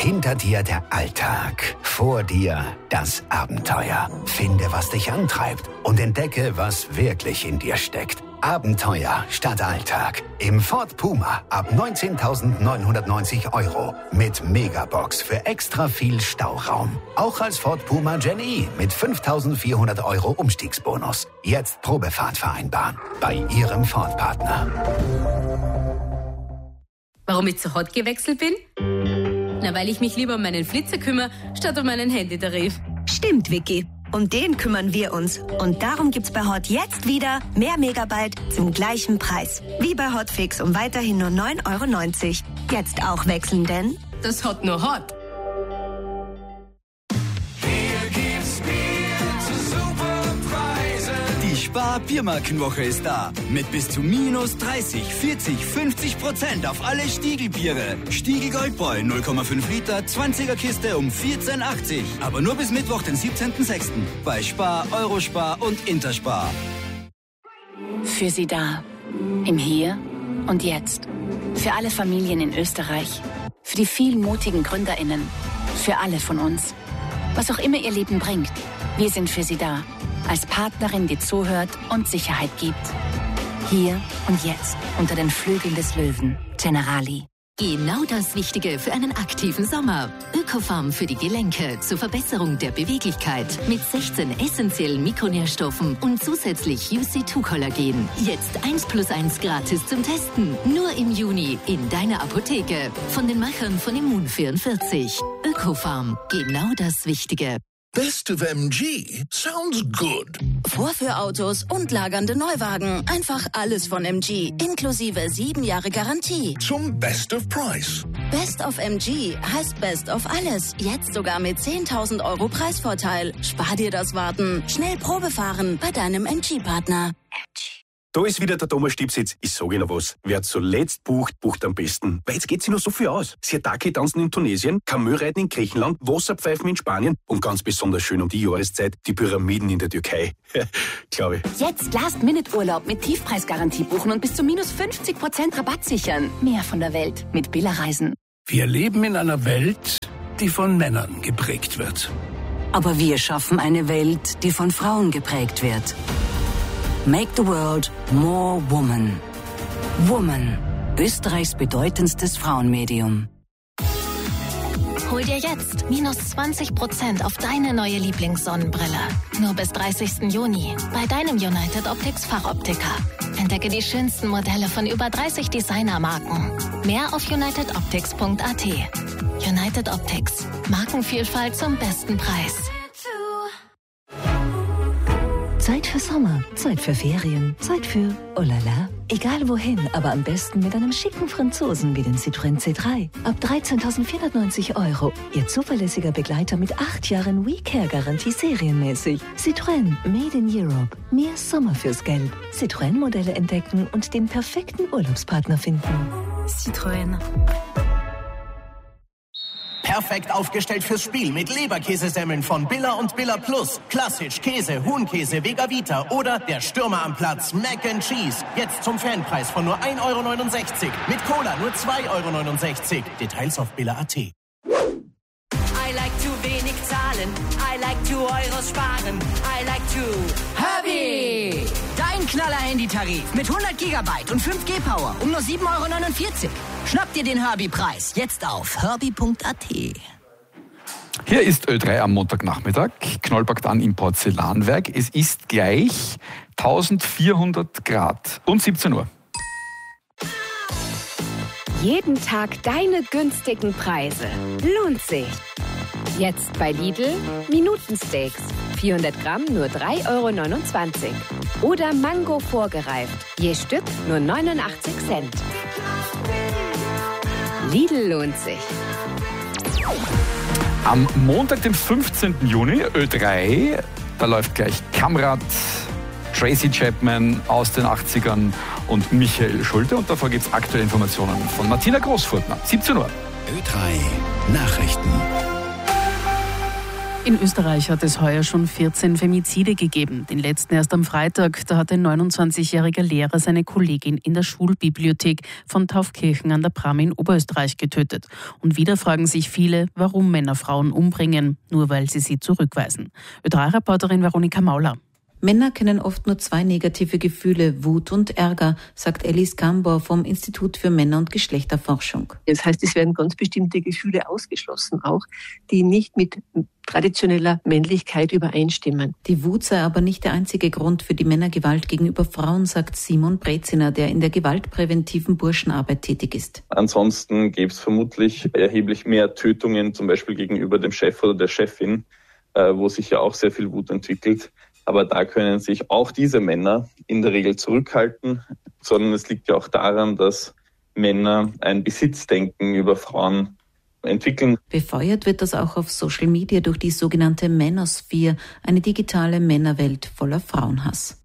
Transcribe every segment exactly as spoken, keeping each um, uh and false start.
Hinter dir der Alltag, vor dir das Abenteuer. Finde, was dich antreibt und entdecke, was wirklich in dir steckt. Abenteuer statt Alltag. Im Ford Puma ab neunzehntausendneunhundertneunzig Euro. Mit Megabox für extra viel Stauraum. Auch als Ford Puma Gen E mit fünftausendvierhundert Euro Umstiegsbonus. Jetzt Probefahrt vereinbaren. Bei Ihrem Ford-Partner. Warum ich zu Hot gewechselt bin? Na, weil ich mich lieber um meinen Flitzer kümmere, statt um meinen Handytarif. Stimmt, Vicky. Um den kümmern wir uns. Und darum gibt's bei Hot jetzt wieder mehr Megabyte zum gleichen Preis. Wie bei Hotfix um weiterhin nur neun Euro neunzig. Jetzt auch wechseln, denn Das Hot nur Hot. Die Spar-Biermarkenwoche ist da. Mit bis zu minus dreißig, vierzig, fünfzig Prozent auf alle Stiegelbiere. Stiegel Goldbräu null Komma fünf Liter, zwanziger Kiste um vierzehn achtzig. Aber nur bis Mittwoch, den siebzehnten sechsten Bei Spar, Eurospar und Interspar. Für Sie da. Im Hier und Jetzt. Für alle Familien in Österreich. Für die vielen mutigen GründerInnen. Für alle von uns. Was auch immer Ihr Leben bringt. Wir sind für Sie da. Als Partnerin, die zuhört und Sicherheit gibt. Hier und jetzt unter den Flügeln des Löwen. Generali. Genau das Wichtige für einen aktiven Sommer. Ökofarm für die Gelenke zur Verbesserung der Beweglichkeit mit sechzehn essentiellen Mikronährstoffen und zusätzlich U C zwei Kollagen. Jetzt eins plus eins gratis zum Testen. Nur im Juni in deiner Apotheke. Von den Machern von Immun vierundvierzig. Ökofarm. Genau das Wichtige. Best of M G sounds good. Vorführautos und lagernde Neuwagen. Einfach alles von M G. Inklusive sieben Jahre Garantie. Zum Best of Price. Best of M G heißt Best of alles. Jetzt sogar mit zehntausend Euro Preisvorteil. Spar dir das Warten. Schnell Probe fahren bei deinem M G-Partner. M G. Da ist wieder der Thomas Stipsitz. Ich sage Ihnen was. Wer zuletzt bucht, bucht am besten. Weil jetzt geht sich noch so viel aus. Sirtaki tanzen in Tunesien, Kamelreiten in Griechenland, Wasserpfeifen in Spanien und ganz besonders schön um die Jahreszeit die Pyramiden in der Türkei. Glaube ich. Jetzt Last-Minute-Urlaub mit Tiefpreisgarantie buchen und bis zu minus fünfzig Prozent Rabatt sichern. Mehr von der Welt mit Billa Reisen. Wir leben in einer Welt, die von Männern geprägt wird. Aber wir schaffen eine Welt, die von Frauen geprägt wird. Make the world more woman. Woman, Österreichs bedeutendstes Frauenmedium. Hol dir jetzt minus zwanzig Prozent auf deine neue Lieblingssonnenbrille. Nur bis dreißigsten Juni bei deinem United Optics Fachoptiker. Entdecke die schönsten Modelle von über dreißig Designermarken. Mehr auf united optics punkt a t. United Optics. Markenvielfalt zum besten Preis. Zeit für Sommer, Zeit für Ferien, Zeit für oh la la. Egal wohin, aber am besten mit einem schicken Franzosen wie dem Citroën C drei. Ab dreizehntausendvierhundertneunzig Euro. Ihr zuverlässiger Begleiter mit acht Jahren WeCare-Garantie serienmäßig. Citroën, made in Europe. Mehr Sommer fürs Geld. Citroën-Modelle entdecken und den perfekten Urlaubspartner finden. Citroën. Perfekt aufgestellt fürs Spiel mit Leberkäsesemmeln von Billa und Billa Plus. Klassisch, Käse, Huhnkäse, Vega Vita oder der Stürmer am Platz Mac and Cheese. Jetzt zum Fanpreis von nur ein Euro neunundsechzig. Mit Cola nur zwei Euro neunundsechzig. Details auf billa punkt a t. I like to wenig zahlen. I like to Euros sparen. I like to Herbie! Dein Knaller-Handy-Tarif mit hundert Gigabyte und fünf G Power um nur sieben Euro neunundvierzig. Schnapp dir den Herbie-Preis jetzt auf herbie punkt a t. Hier ist Ö drei am Montagnachmittag. Knoll packt an im Porzellanwerk. Es ist gleich eintausendvierhundert Grad und siebzehn Uhr. Jeden Tag deine günstigen Preise. Lohnt sich. Jetzt bei Lidl Minutensteaks. vierhundert Gramm nur drei Euro neunundzwanzig. Oder Mango vorgereift. Je Stück nur neunundachtzig Cent. Lidl lohnt sich. Am Montag, den fünfzehnten Juni, Ö drei, da läuft gleich Kamrat, Tracy Chapman aus den achtzigern und Michael Schulte. Und davor gibt es aktuelle Informationen von Martina Großfurtner. siebzehn Uhr. Ö drei Nachrichten. In Österreich hat es heuer schon vierzehn Femizide gegeben. Den letzten erst am Freitag. Da hat ein neunundzwanzigjähriger Lehrer seine Kollegin in der Schulbibliothek von Taufkirchen an der Bram in Oberösterreich getötet. Und wieder fragen sich viele, warum Männer Frauen umbringen, nur weil sie sie zurückweisen. Ö drei Reporterin Veronika Mauler. Männer kennen oft nur zwei negative Gefühle, Wut und Ärger, sagt Alice Gambor vom Institut für Männer- und Geschlechterforschung. Das heißt, es werden ganz bestimmte Gefühle ausgeschlossen, auch die nicht mit traditioneller Männlichkeit übereinstimmen. Die Wut sei aber nicht der einzige Grund für die Männergewalt gegenüber Frauen, sagt Simon Breziner, der in der gewaltpräventiven Burschenarbeit tätig ist. Ansonsten gäbe es vermutlich erheblich mehr Tötungen, zum Beispiel gegenüber dem Chef oder der Chefin, wo sich ja auch sehr viel Wut entwickelt. Aber da können sich auch diese Männer in der Regel zurückhalten, sondern es liegt ja auch daran, dass Männer ein Besitzdenken über Frauen entwickeln. Befeuert wird das auch auf Social Media durch die sogenannte Manosphere, eine digitale Männerwelt voller Frauenhass.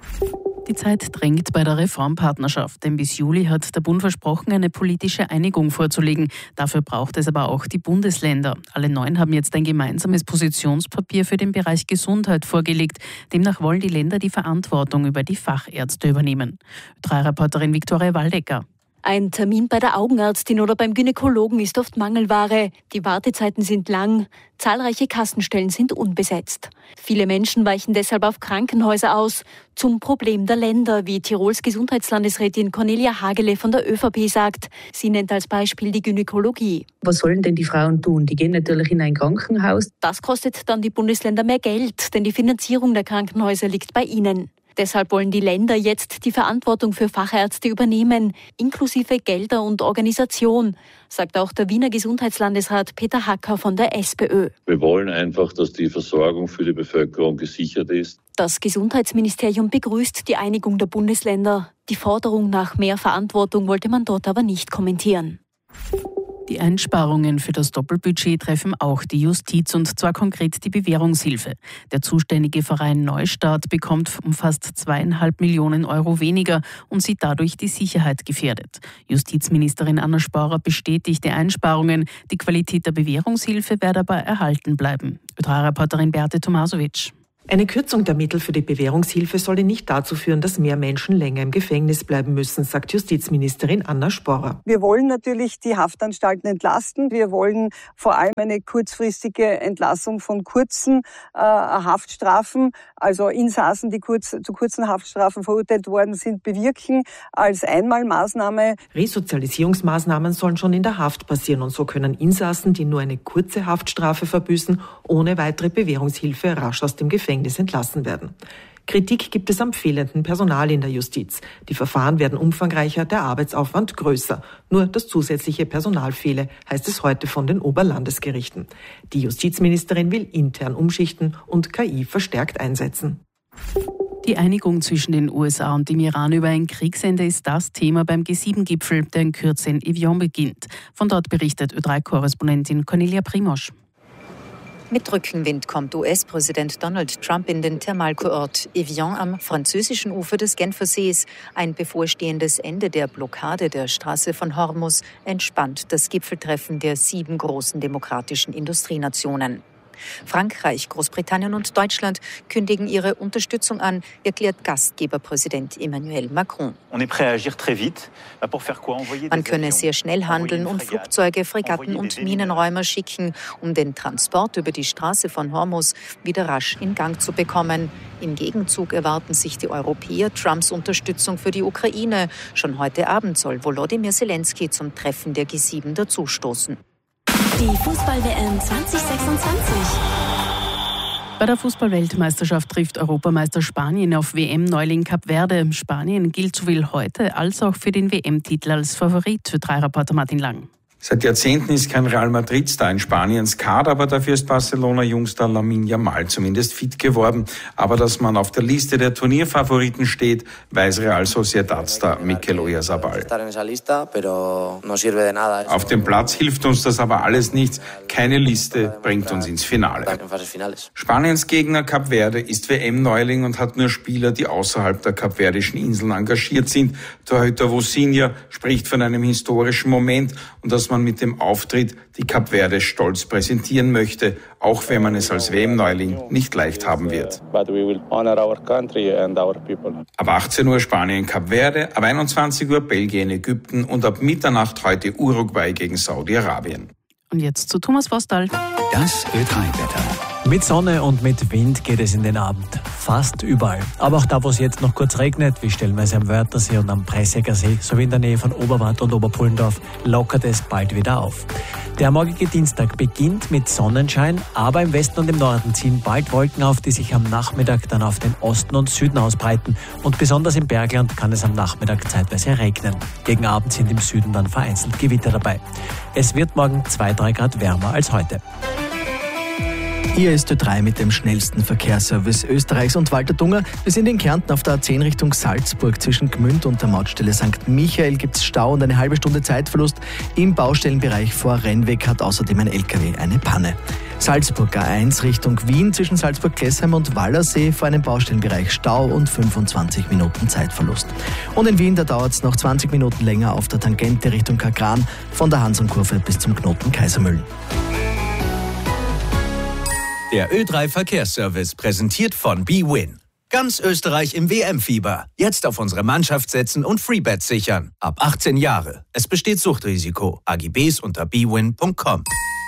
Die Zeit drängt bei der Reformpartnerschaft, denn bis Juli hat der Bund versprochen, eine politische Einigung vorzulegen. Dafür braucht es aber auch die Bundesländer. Alle neun haben jetzt ein gemeinsames Positionspapier für den Bereich Gesundheit vorgelegt. Demnach wollen die Länder die Verantwortung über die Fachärzte übernehmen. drei Reporterin Viktoria Waldecker. Ein Termin bei der Augenärztin oder beim Gynäkologen ist oft Mangelware. Die Wartezeiten sind lang, zahlreiche Kassenstellen sind unbesetzt. Viele Menschen weichen deshalb auf Krankenhäuser aus. Zum Problem der Länder, wie Tirols Gesundheitslandesrätin Cornelia Hagele von der ÖVP sagt. Sie nennt als Beispiel die Gynäkologie. Was sollen denn die Frauen tun? Die gehen natürlich in ein Krankenhaus. Das kostet dann die Bundesländer mehr Geld, denn die Finanzierung der Krankenhäuser liegt bei ihnen. Deshalb wollen die Länder jetzt die Verantwortung für Fachärzte übernehmen, inklusive Gelder und Organisation, sagt auch der Wiener Gesundheitslandesrat Peter Hacker von der SPÖ. Wir wollen einfach, dass die Versorgung für die Bevölkerung gesichert ist. Das Gesundheitsministerium begrüßt die Einigung der Bundesländer. Die Forderung nach mehr Verantwortung wollte man dort aber nicht kommentieren. Die Einsparungen für das Doppelbudget treffen auch die Justiz, und zwar konkret die Bewährungshilfe. Der zuständige Verein Neustart bekommt um fast zweieinhalb Millionen Euro weniger und sieht dadurch die Sicherheit gefährdet. Justizministerin Anna Sporer bestätigt die Einsparungen. Die Qualität der Bewährungshilfe werde aber erhalten bleiben. Ö drei Reporterin Beate Tomasovic. Eine Kürzung der Mittel für die Bewährungshilfe solle nicht dazu führen, dass mehr Menschen länger im Gefängnis bleiben müssen, sagt Justizministerin Anna Sporer. Wir wollen natürlich die Haftanstalten entlasten. Wir wollen vor allem eine kurzfristige Entlassung von kurzen äh, Haftstrafen, also Insassen, die kurz, zu kurzen Haftstrafen verurteilt worden sind, bewirken als Einmalmaßnahme. Resozialisierungsmaßnahmen sollen schon in der Haft passieren, und so können Insassen, die nur eine kurze Haftstrafe verbüßen, ohne weitere Bewährungshilfe rasch aus dem Gefängnis entlassen werden. Kritik gibt es am fehlenden Personal in der Justiz. Die Verfahren werden umfangreicher, der Arbeitsaufwand größer. Nur das zusätzliche Personal fehle, heißt es heute von den Oberlandesgerichten. Die Justizministerin will intern umschichten und K I verstärkt einsetzen. Die Einigung zwischen den U S A und dem Iran über ein Kriegsende ist das Thema beim G sieben Gipfel, der in Kürze in Evian beginnt. Von dort berichtet Ö drei Korrespondentin Cornelia Primosch. Mit Rückenwind kommt U S-Präsident Donald Trump in den Thermalkurort Evian am französischen Ufer des Genfersees. Ein bevorstehendes Ende der Blockade der Straße von Hormuz entspannt das Gipfeltreffen der sieben großen demokratischen Industrienationen. Frankreich, Großbritannien und Deutschland kündigen ihre Unterstützung an, erklärt Gastgeberpräsident Emmanuel Macron. Man könne sehr schnell handeln und Flugzeuge, Fregatten und Minenräumer schicken, um den Transport über die Straße von Hormuz wieder rasch in Gang zu bekommen. Im Gegenzug erwarten sich die Europäer Trumps Unterstützung für die Ukraine. Schon heute Abend soll Volodymyr Zelensky zum Treffen der G sieben dazustoßen. Die Fußball-W M zwanzig sechsundzwanzig. Bei der Fußball-Weltmeisterschaft trifft Europameister Spanien auf W M-Neuling Kap Verde. Spanien gilt sowohl heute als auch für den W M-Titel als Favorit. Für drei Reporter Martin Lang. Seit Jahrzehnten ist kein Real Madrid-Star in Spaniens Kader, aber dafür ist Barcelona-Jungstar Lamine Yamal zumindest fit geworden. Aber dass man auf der Liste der Turnierfavoriten steht, weiß Real Sociedad-Star Mikel Oyarzabal. Auf dem Platz hilft uns das aber alles nichts. Keine Liste bringt uns ins Finale. Spaniens Gegner Kap Verde ist W M-Neuling und hat nur Spieler, die außerhalb der kapverdischen Inseln engagiert sind. Torhüter Vosinha spricht von einem historischen Moment und das dass man mit dem Auftritt die Kap Verde stolz präsentieren möchte, auch wenn man es als W M-Neuling nicht leicht haben wird. Ab achtzehn Uhr Spanien, Kap Verde, ab einundzwanzig Uhr Belgien, Ägypten und ab Mitternacht heute Uruguay gegen Saudi-Arabien. Und jetzt zu Thomas Vostal. Das Ö drei Wetter. Mit Sonne und mit Wind geht es in den Abend. Fast überall. Aber auch da, wo es jetzt noch kurz regnet, wie stellenweise am Wörthersee und am Preissecker See, sowie in der Nähe von Oberwart und Oberpullendorf, lockert es bald wieder auf. Der morgige Dienstag beginnt mit Sonnenschein, aber im Westen und im Norden ziehen bald Wolken auf, die sich am Nachmittag dann auf den Osten und Süden ausbreiten. Und besonders im Bergland kann es am Nachmittag zeitweise regnen. Gegen Abend sind im Süden dann vereinzelt Gewitter dabei. Es wird morgen zwei, drei Grad wärmer als heute. Hier ist Ö drei mit dem schnellsten Verkehrsservice Österreichs und Walter Dunger. Wir sind in Kärnten auf der A zehn Richtung Salzburg. Zwischen Gmünd und der Mautstelle Sankt Michael gibt es Stau und eine halbe Stunde Zeitverlust. Im Baustellenbereich vor Rennweg hat außerdem ein L K W eine Panne. Salzburg A eins Richtung Wien zwischen Salzburg-Klessheim und Wallersee vor einem Baustellenbereich Stau und fünfundzwanzig Minuten Zeitverlust. Und in Wien, da dauert es noch zwanzig Minuten länger auf der Tangente Richtung Kagran von der Hansonkurve bis zum Knoten Kaisermühlen. Der Ö drei Verkehrsservice präsentiert von BWin. Ganz Österreich im W M-Fieber. Jetzt auf unsere Mannschaft setzen und Freebets sichern. Ab achtzehn Jahre. Es besteht Suchtrisiko. A G Bs unter b win punkt com.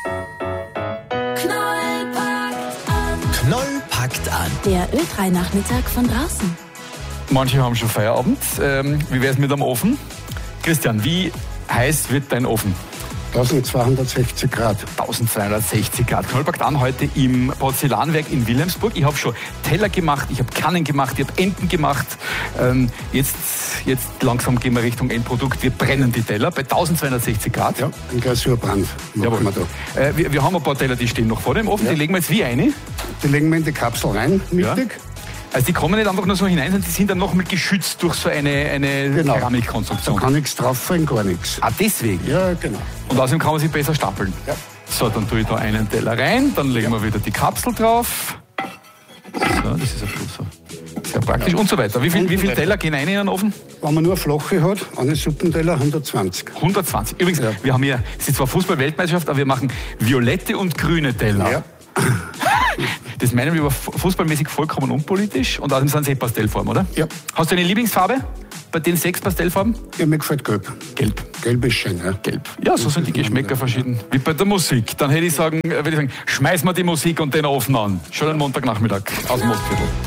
Knoll packt an. Der Ö drei Nachmittag von draußen. Manche haben schon Feierabend. Ähm, wie wäre es mit dem Ofen? Christian, wie heiß wird dein Ofen? zwölfhundertsechzig Grad. zwölfhundertsechzig Grad. Knoll packt an heute im Porzellanwerk in Wilhelmsburg. Ich habe schon Teller gemacht, ich habe Kannen gemacht, ich habe Enten gemacht. Ähm, jetzt, jetzt langsam gehen wir Richtung Endprodukt. Wir brennen die Teller bei zwölfhundertsechzig Grad. Ja, ein Glasurbrand machen wir da. Äh, wir, wir haben ein paar Teller, die stehen noch vor dem Ofen. Ja. Die legen wir jetzt wie eine? Die legen wir in die Kapsel rein, mittig. Ja. Also die kommen nicht einfach nur so hinein, sondern die sind dann nochmal geschützt durch so eine, eine genau. Keramikkonstruktion. Da kann nichts drauf fallen, gar nichts. Ah, deswegen? Ja, genau. Und außerdem kann man sich besser stapeln. Ja. So, dann tue ich da einen Teller rein, dann legen ja. wir wieder die Kapsel drauf. So, das ist ein so sehr praktisch ja. und so weiter. Wie viele wie viel Teller gehen rein in den Ofen? Wenn man nur eine flache hat, einen Suppenteller hundertzwanzig. hundertzwanzig. Übrigens, ja. wir haben hier, es ist zwar Fußball-Weltmeisterschaft, aber wir machen violette und grüne Teller. Ja. Das meinen wir aber fußballmäßig vollkommen unpolitisch und außerdem sind sie Pastellfarben, oder? Ja. Hast du eine Lieblingsfarbe bei den sechs Pastellfarben? Ja, mir gefällt gelb. Gelb. Gelb ist schön, ja. Gelb. Ja, so sind die Geschmäcker verschieden. Wie bei der Musik. Dann hätte ich sagen, würde ich sagen, schmeiß mal die Musik und den Ofen an. Schönen Montagnachmittag aus dem Mostviertel.